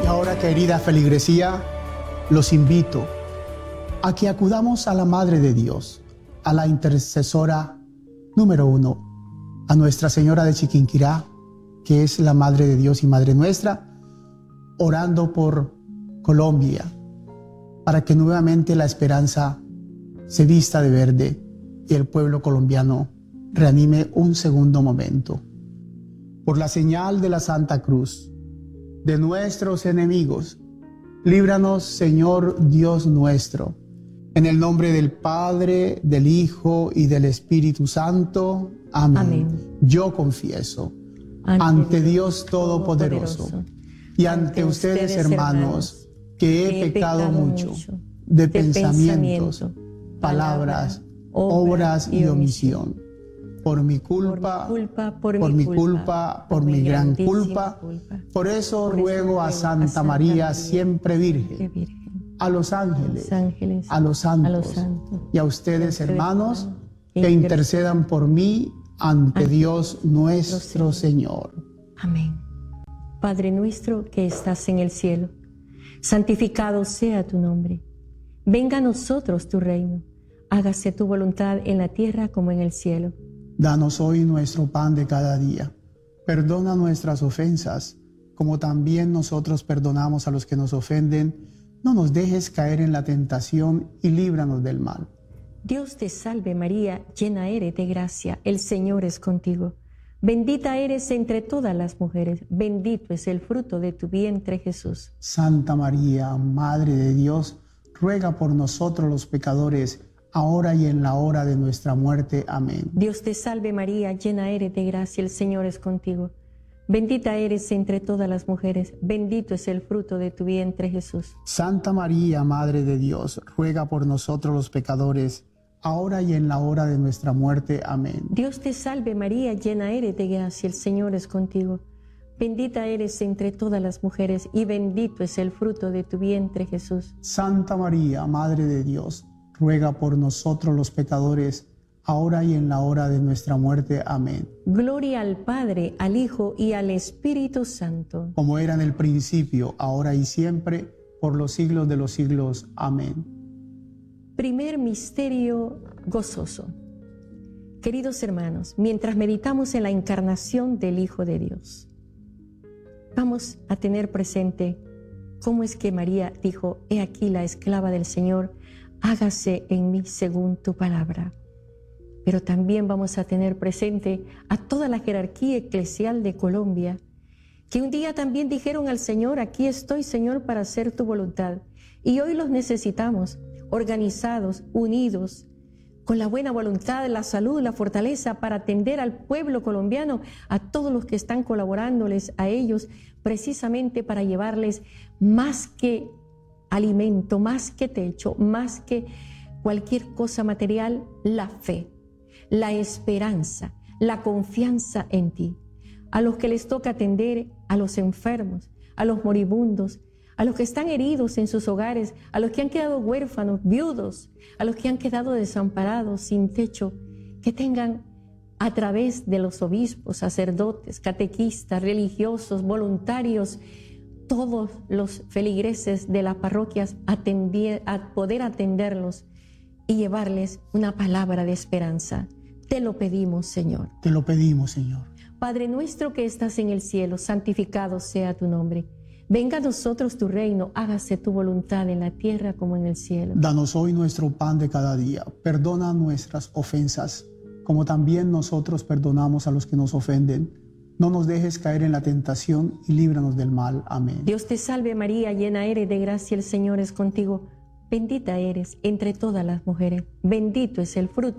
ahora, querida feligresía, los invito a que acudamos a la Madre de Dios, a la intercesora número 1, a Nuestra Señora de Chiquinquirá, que es la Madre de Dios y Madre nuestra, orando por Colombia, para que nuevamente la esperanza se vista de verde y el pueblo colombiano reanime un segundo momento. Por la señal de la Santa Cruz, de nuestros enemigos, líbranos, Señor Dios nuestro, en el nombre del Padre, del Hijo y del Espíritu Santo. Amén. Amén. Yo confieso ante Dios Todopoderoso y ante ustedes, hermanos, que he pecado mucho de pensamientos, palabras, obras y omisión. Por mi culpa, por mi gran culpa. Por eso ruego a Santa María, siempre Virgen, a los ángeles, a los santos y a ustedes, hermanos, que intercedan por mí ante Dios nuestro Señor. Amén. Padre nuestro que estás en el cielo, santificado sea tu nombre. Venga a nosotros tu reino. Hágase tu voluntad en la tierra como en el cielo. Danos hoy nuestro pan de cada día. Perdona nuestras ofensas, como también nosotros perdonamos a los que nos ofenden. No nos dejes caer en la tentación y líbranos del mal. Dios te salve María, llena eres de gracia, el Señor es contigo. Bendita eres entre todas las mujeres, bendito es el fruto de tu vientre Jesús. Santa María, Madre de Dios, ruega por nosotros los pecadores, ahora y en la hora de nuestra muerte. Amén. Dios te salve María, llena eres de gracia, el Señor es contigo. Bendita eres entre todas las mujeres, bendito es el fruto de tu vientre Jesús. Santa María, Madre de Dios, ruega por nosotros los pecadores, ahora y en la hora de nuestra muerte. Amén. Dios te salve María, llena eres de gracia, el Señor es contigo. Bendita eres entre todas las mujeres y bendito es el fruto de tu vientre Jesús. Santa María, Madre de Dios, ruega por nosotros los pecadores, ahora y en la hora de nuestra muerte. Amén. Gloria al Padre, al Hijo y al Espíritu Santo. Como era en el principio, ahora y siempre, por los siglos de los siglos. Amén. Primer misterio gozoso. Queridos hermanos, mientras meditamos en la encarnación del Hijo de Dios, vamos a tener presente cómo es que María dijo: he aquí la esclava del Señor, hágase en mí según tu palabra. Pero también vamos a tener presente a toda la jerarquía eclesial de Colombia, que un día también dijeron al Señor: aquí estoy, Señor, para hacer tu voluntad. Y hoy los necesitamos, organizados, unidos, con la buena voluntad, la salud, la fortaleza para atender al pueblo colombiano, a todos los que están colaborándoles a ellos, precisamente para llevarles más que alimento, más que techo, más que cualquier cosa material, la fe, la esperanza, la confianza en ti. A los que les toca atender a los enfermos, a los moribundos, a los que están heridos en sus hogares, a los que han quedado huérfanos, viudos, a los que han quedado desamparados, sin techo, que tengan a través de los obispos, sacerdotes, catequistas, religiosos, voluntarios, todos los feligreses de las parroquias a poder atenderlos y llevarles una palabra de esperanza. Te lo pedimos, Señor. Te lo pedimos, Señor. Padre nuestro que estás en el cielo, santificado sea tu nombre. Venga a nosotros tu reino, hágase tu voluntad en la tierra como en el cielo. Danos hoy nuestro pan de cada día. Perdona nuestras ofensas, como también nosotros perdonamos a los que nos ofenden. No nos dejes caer en la tentación y líbranos del mal. Amén. Dios te salve María, llena eres de gracia, el Señor es contigo. Bendita eres entre todas las mujeres, bendito es el fruto